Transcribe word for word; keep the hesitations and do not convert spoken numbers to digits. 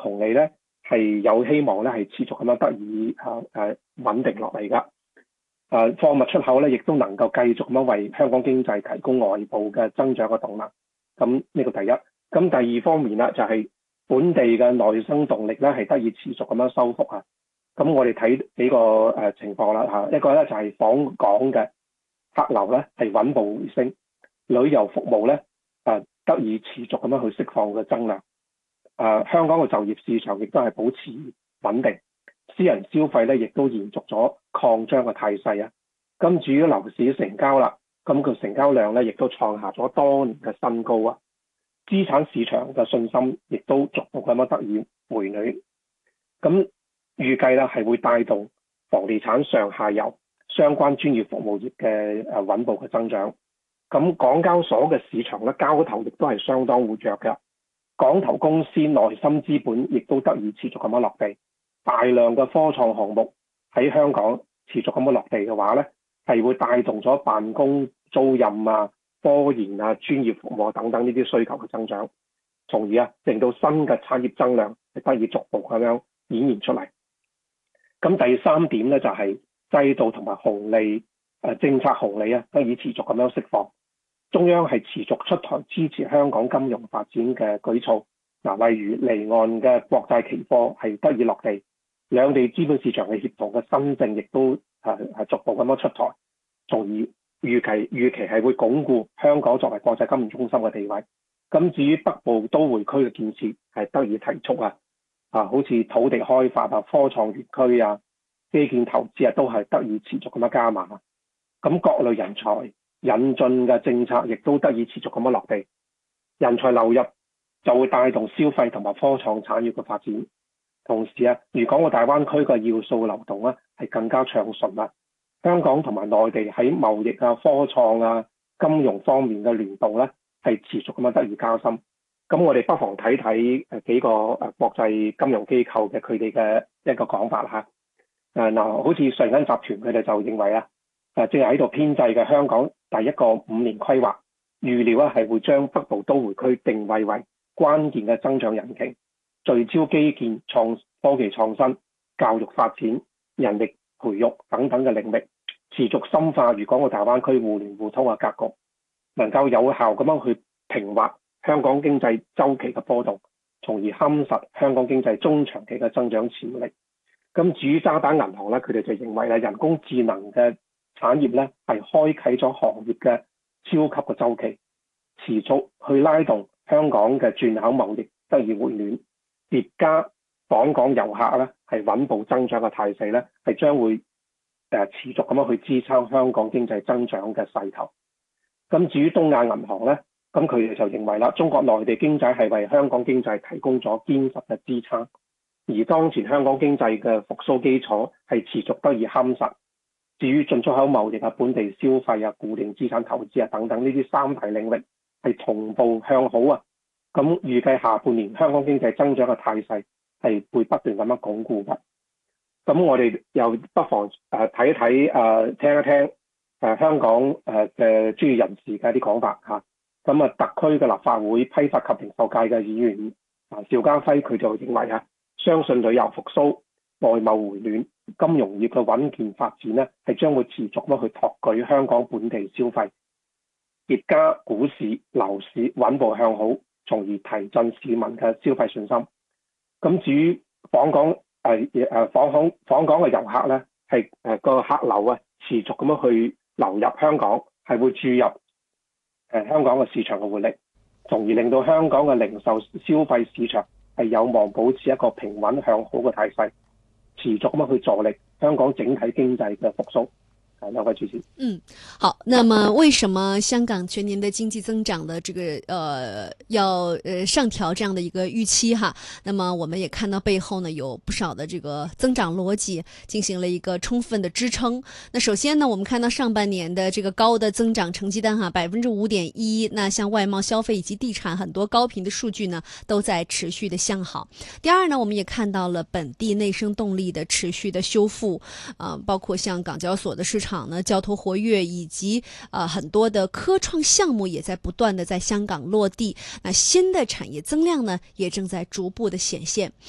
紅利咧係有希望咧係持續咁樣得以誒誒穩定落嚟㗎。誒貨物出口咧亦都能夠繼續咁樣為香港經濟提供外部嘅增長嘅動能。咁呢個第一。咁第二方面啦，就係本地嘅內生動力咧係得以持續咁樣修復啊。咁我哋睇幾個誒情況啦嚇，一個咧就係訪港嘅客流咧係穩步回升，旅遊服務咧誒得以持續咁樣去釋放嘅增量。誒香港嘅就業市場亦都係保持穩定，私人消費咧亦都延續咗擴張嘅態勢啊。咁至於樓市成交啦，咁個成交量咧亦都創下咗多年嘅新高啊。資產市場嘅信心亦都逐步咁樣得以回暖，咁預計咧係會帶動房地產上下游相關專業服務業嘅誒穩步嘅增長。咁港交所嘅市場咧交投亦都係相當活躍嘅，港投公司內心資本亦都得以持續咁樣落地，大量嘅科創項目喺香港持續咁樣落地嘅話咧，係會帶動咗辦公租賃啊、科研啊、專業服務等等呢啲需求嘅增長，從而啊令到新嘅產業增量係得以逐步咁樣演現出嚟。咁第三點咧就係制度同埋紅利誒政策紅利啊得以持續咁樣釋放，中央係持續出台支持香港金融發展嘅舉措，嗱例如離岸嘅國債期貨係得以落地，兩地資本市場嘅協同嘅新政亦都係係逐步咁樣出台，從而預期預期係會鞏固香港作為國際金融中心嘅地位。咁至於北部都會區嘅建設係得以提速啊，啊好似土地開發啊、科創園區啊、基建投資啊，都係得以持續咁樣加碼。咁各類人才引進嘅政策亦都得以持續咁樣落地，人才流入就會帶動消費同埋科創產業嘅發展。同時啊，粵港澳大灣區嘅要素流動啊係更加暢順啦。香港同埋內地喺貿易啊、科創啊、金融方面嘅聯動咧，係持續咁樣得以加深。咁我哋不妨睇睇誒幾個誒國際金融機構嘅佢哋嘅一個講法嚇。誒嗱，好似瑞銀集團佢哋就認為啊，誒正係喺度編製嘅香港第一個五年規劃，預料咧係會將北部都會區定位為關鍵嘅增長引擎，聚焦基建、創科技創新、教育發展、人力培育等等嘅領域，持續深化粵港澳大灣區互聯互通嘅格局，能夠有效咁樣去平滑香港經濟周期嘅波動，從而夯實香港經濟中長期嘅增長潛力。咁至於渣打銀行咧，佢哋就認為咧，人工智能嘅產業咧係開啟咗行業嘅超級嘅周期，持續去拉動香港嘅轉口貿易得以回暖，疊加訪港遊客咧係穩步增長嘅態勢咧，係將會誒持續咁樣去支撐香港經濟增長嘅勢頭。咁至於東亞銀行咧，咁佢哋就認為啦，中國內地經濟係為香港經濟提供咗堅實嘅支撐，而當前香港經濟嘅復甦基礎係持續得以夯實。至於進出口貿易啊、本地消費啊、固定資產投資啊等等呢啲三大領域係同步向好啊。咁預計下半年香港經濟增長嘅態勢係會不斷咁樣鞏固嘅。咁我哋又不妨誒睇一睇誒聽一聽誒、呃、香港誒嘅專業人士嘅一啲講法嚇。咁啊，特區嘅立法會批發及零售界嘅議員啊邵家輝佢就認為啊，相信旅遊復甦、外貿回暖、金融業嘅穩健發展咧，係將會持續咁去托舉香港本地消費，疊加股市、樓市穩步向好，從而提振市民嘅消費信心。咁至於訪港誒誒訪港訪港嘅遊客咧，係誒個客流啊持續咁樣去流入香港，係會注入誒、呃、香港嘅市場嘅活力，從而令到香港嘅零售消費市場係有望保持一個平穩向好嘅態勢，持續咁樣去助力香港整體經濟嘅復甦。兩位主持， 嗯，好。那麼，為什麼香港全年的經濟增長的這個呃要呃上調這樣的一個預期哈？那麼我們也看到背後呢有不少的這個增長邏輯進行了一個充分的支撐。那首先呢，我們看到上半年的這個高的增長成績單哈，百分之五點一。那像外貿、消費以及地產很多高頻的數據呢，都在持續的向好。第二呢，我們也看到了本地內生動力的持續的修復，啊、呃，包括像港交所的市場。場呢交投活躍，以及呃很多的科創項目也在不斷的在香港落地，那新的產業增量呢也正在逐步的顯現。